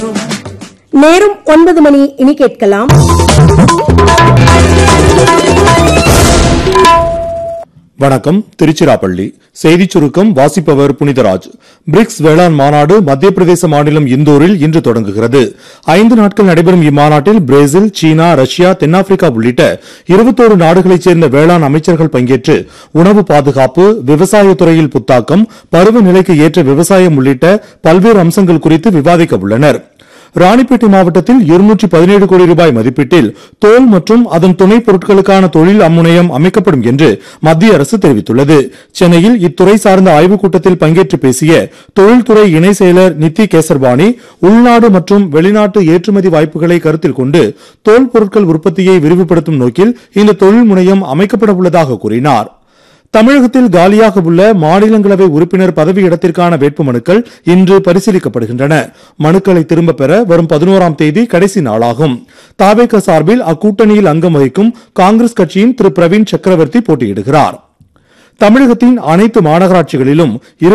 நேரம் 9 மணி. இனி கேட்கலாம் வணக்கம். திருச்சிராப்பள்ளி செய்திச் சுருக்கம் வாசிப்பவர் புனிதராஜ். பிரிக்ஸ் வேளாண் மாநாடு மத்திய பிரதேச மாநிலம் இந்தூரில் இன்று தொடங்குகிறது. 5 நாட்கள் நடைபெறும் இம்மாநாட்டில் பிரேசில், சீனா, ரஷ்யா, தென்னாப்பிரிக்கா உள்ளிட்ட 21 நாடுகளைச் சேர்ந்த வேளாண் அமைச்சர்கள் பங்கேற்று உணவு பாதுகாப்பு, விவசாயத்துறையில் புத்தாக்கம், பருவநிலைக்கு ஏற்ற விவசாயம் உள்ளிட்ட பல்வேறு அம்சங்கள் குறித்து விவாதிக்க உள்ளனர். ராணிப்பேட்டை மாவட்டத்தில் 217 கோடி ரூபாய் மதிப்பீட்டில் தோல் மற்றும் அதன் துணைப் பொருட்களுக்கான தொழில் அம்முனையம் அமைக்கப்படும் என்று மத்திய அரசு தெரிவித்துள்ளது. சென்னையில் இத்துறை சார்ந்த ஆய்வுக் கூட்டத்தில் பங்கேற்று பேசிய தொழில்துறை இணை செயலர் நித்தி கேசர்பாணி, உள்நாடு மற்றும் வெளிநாட்டு ஏற்றுமதி வாய்ப்புகளை கருத்தில் கொண்டு தோல் பொருட்கள் உற்பத்தியை விரிவுபடுத்தும் நோக்கில் இந்த தொழில் முனையம் அமைக்கப்பட உள்ளதாக கூறினார். தமிழகத்தில் காலியாக உள்ள மாநிலங்களவை உறுப்பினர் பதவியிடத்திற்கான வேட்புமனுக்கள் இன்று பரிசீலிக்கப்படுகின்றன. மனுக்களை திரும்பப் பெற வரும் 11ஆம் தேதி கடைசி நாளாகும். தவேக சார்பில் அக்கூட்டணியில் அங்கம் வகிக்கும் காங்கிரஸ் கட்சியின் திரு பிரவீன் சக்கரவர்த்தி போட்டியிடுகிறார். தமிழகத்தின் அனைத்து மாநகராட்சிகளிலும்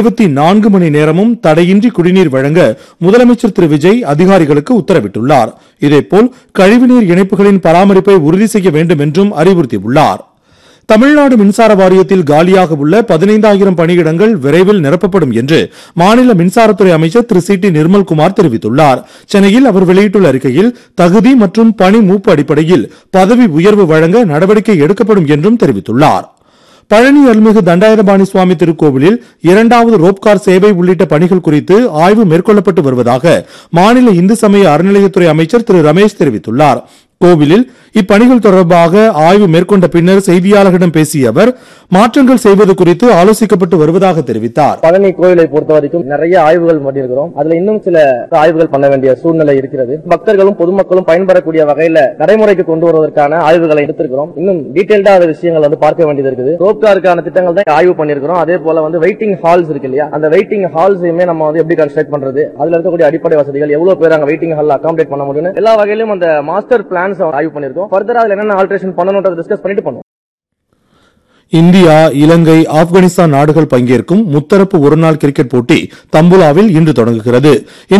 24 மணி நேரமும் தடையின்றி குடிநீர் வழங்க முதலமைச்சர் திரு விஜய் அதிகாரிகளுக்கு உத்தரவிட்டுள்ளார். இதேபோல் கழிவுநீர் இணைப்புகளின் பராமரிப்பை உறுதி செய்ய வேண்டும் என்றும் அறிவுறுத்தியுள்ளார். தமிழ்நாடு மின்சார வாரியத்தில் காலியாக உள்ள 15,000 பணியிடங்கள் விரைவில் நிரப்பப்படும் என்று மாநில மின்சாரத்துறை அமைச்சர் திரு சி டி நிர்மல்குமார் தெரிவித்துள்ளார். சென்னையில் அவர் வெளியிட்டுள்ள அறிக்கையில் தகுதி மற்றும் பணி மூப்பு அடிப்படையில் பதவி உயர்வு வழங்க நடவடிக்கை எடுக்கப்படும் என்றும் தெரிவித்துள்ளார். பழனி அருள்மிகு தண்டாயுதபாணி சுவாமி திருக்கோவிலில் 2வது ரோப்கார் சேவை உள்ளிட்ட பணிகள் குறித்து ஆய்வு மேற்கொள்ளப்பட்டு வருவதாக மாநில இந்து சமய அறநிலையத்துறை அமைச்சர் திரு ரமேஷ் தெரிவித்துள்ளார். கோவிலில் இப்பணிகள் தொடர்பாக ஆய்வு மேற்கொண்ட பின்னர் செய்தியாளர்களிடம் பேசிய அவர் மாற்றங்கள் செய்வது குறித்து ஆலோசிக்கப்பட்டு வருவதாக தெரிவித்தார். பழனி கோவிலை பொறுத்த வரைக்கும் நிறைய ஆய்வுகள் பண்ணியிருக்கிறோம். அதுல இன்னும் சில ஆய்வுகள் பண்ண வேண்டிய சூழ்நிலை இருக்கிறது. பக்தர்களும் பொதுமக்களும் பயன்படக்கூடிய வகையில நடைமுறைக்கு கொண்டு வருவதற்கான ஆய்வுகளை எடுத்திருக்கிறோம். இன்னும் டீடைல்டா விஷயங்கள் பார்க்க வேண்டியது இருக்குது. ரோப்காருக்கான திட்டங்கள் தான் ஆய்வு பண்ணிருக்கிறோம். அதே போல வெயிட்டிங் ஹால்ஸ் இருக்கு இல்லையா, அந்த வெயிட்டிங் ஹால்ஸையுமே நம்ம எப்படி கன்ஸ்ட்ரக்ட் பண்றது, அதுல இருக்கக்கூடிய அடிப்படை வசதிகள், எவ்வளவு பேர் அங்க வெயிட்டிங் ஹால்ல அகாமடேட் பண்ண முடியும், எல்லா வகையிலும் அந்த மாஸ்டர் பிளான் ஆய்வு பண்ணிருக்கோம். ஃபர்தரா அதுல என்னென்ன ஆல்டரேஷன் பண்ணணும்ன்றத டிஸ்கஸ் பண்ணிட்டு பண்ணுவோம். இந்தியா, இலங்கை, ஆப்கானிஸ்தான் நாடுகள் பங்கேற்கும் முத்தரப்பு ஒருநாள் கிரிக்கெட் போட்டி தம்புலாவில் இன்று தொடங்குகிறது.